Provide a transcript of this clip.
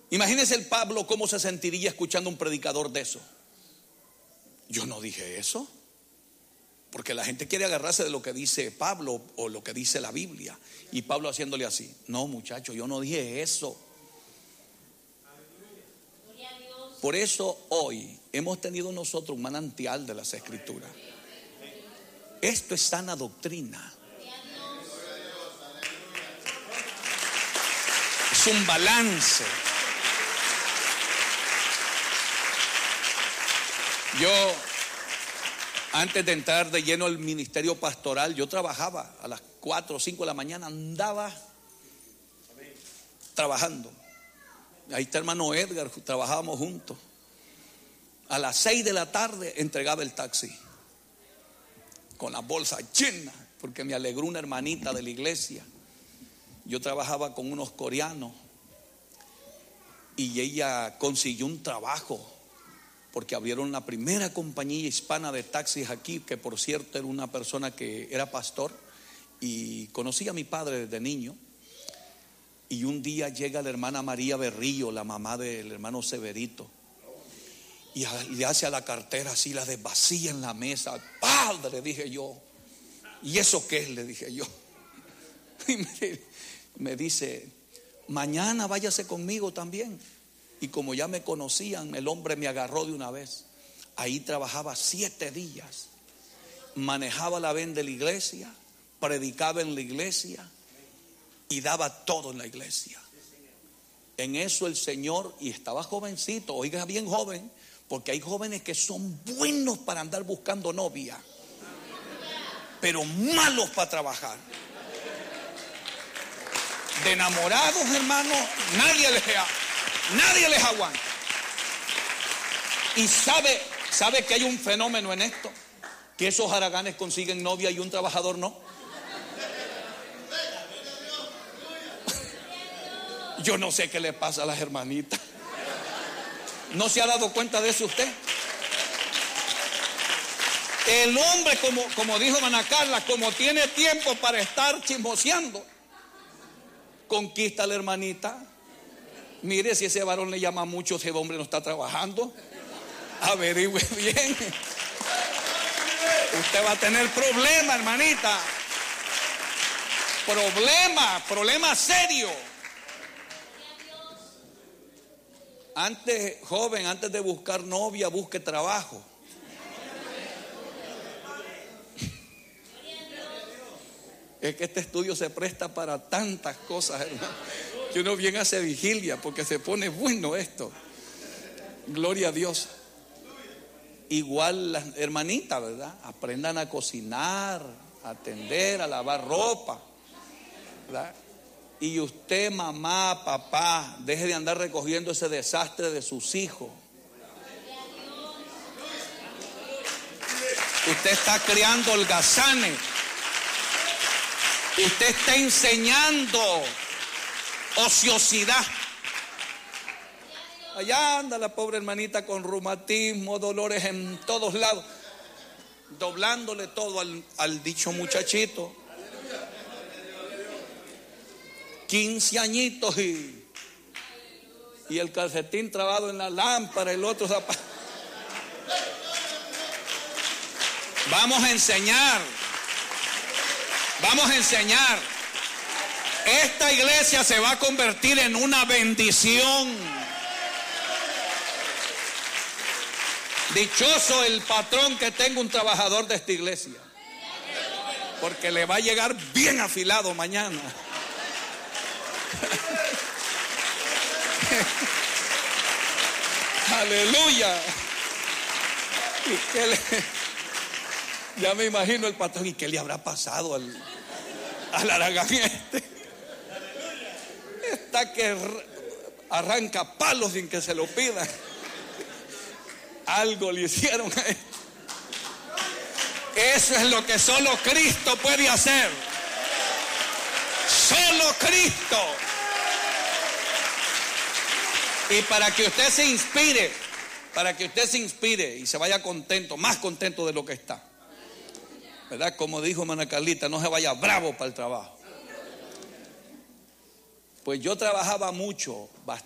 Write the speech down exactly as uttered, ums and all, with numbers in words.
Imagínese el Pablo cómo se sentiría escuchando un predicador de eso. Yo no dije eso. Porque la gente quiere agarrarse de lo que dice Pablo o lo que dice la Biblia. Y Pablo haciéndole así. No, muchacho, yo no dije eso. Por eso hoy hemos tenido nosotros un manantial de las Escrituras. Esto es sana doctrina. Es un balance. Yo, antes de entrar de lleno al ministerio pastoral, yo trabajaba a las cuatro o cinco de la mañana, andaba trabajando. Ahí está hermano Edgar, trabajábamos juntos. A las seis de la tarde entregaba el taxi con la bolsa llena, porque me alegró una hermanita de la iglesia. Yo trabajaba con unos coreanos y ella consiguió un trabajo porque abrieron la primera compañía hispana de taxis aquí, que por cierto era una persona que era pastor y conocí a mi padre desde niño. Y un día llega la hermana María Berrillo, la mamá del hermano Severito, y le hace a la cartera así, la desvacía en la mesa. Padre, dije yo, ¿y eso qué es? Le dije yo. Y me, me dice, mañana váyase conmigo también. Y como ya me conocían, el hombre me agarró de una vez. Ahí trabajaba siete días. Manejaba la ven de la iglesia, predicaba en la iglesia y daba todo en la iglesia. En eso el Señor, y estaba jovencito, oiga bien joven, porque hay jóvenes que son buenos para andar buscando novia, pero malos para trabajar. De enamorados, hermano, nadie les, nadie les aguanta. Y sabe, sabe que hay un fenómeno en esto, que esos haraganes consiguen novia y un trabajador no. Yo no sé qué le pasa a las hermanitas. ¿No se ha dado cuenta de eso usted? El hombre, como, como dijo Ana Carla, como tiene tiempo para estar chismoseando, conquista a la hermanita. Mire, si ese varón le llama mucho, ese hombre no está trabajando. Averigüe bien. Usted va a tener problema, hermanita. Problema, problema serio. Antes, joven, antes de buscar novia, busque trabajo. Es que este estudio se presta para tantas cosas, hermano. Que uno bien hace vigilia porque se pone bueno esto. Gloria a Dios. Igual las hermanitas, ¿verdad? Aprendan a cocinar, a atender, a lavar ropa, ¿verdad? Y usted, mamá, papá, deje de andar recogiendo ese desastre de sus hijos. Usted está criando holgazanes. Usted está enseñando ociosidad. Allá anda la pobre hermanita con reumatismo, dolores en todos lados, doblándole todo al, al dicho muchachito. quince añitos y, y el calcetín trabado en la lámpara, el otro zapato. Vamos a enseñar, vamos a enseñar. Esta iglesia se va a convertir en una bendición. Dichoso el patrón que tenga un trabajador de esta iglesia, porque le va a llegar bien afilado mañana. Aleluya. ¿Y qué le, ya me imagino el patrón, ¿y qué le habrá pasado al, al haragán este? Está que arranca palos sin que se lo pidan. Algo le hicieron a él. Eso es lo que solo Cristo puede hacer. Solo Cristo. Y para que usted se inspire, para que usted se inspire y se vaya contento, más contento de lo que está, ¿verdad? Como dijo Mana Carlita, no se vaya bravo para el trabajo. Pues yo trabajaba mucho, bastante.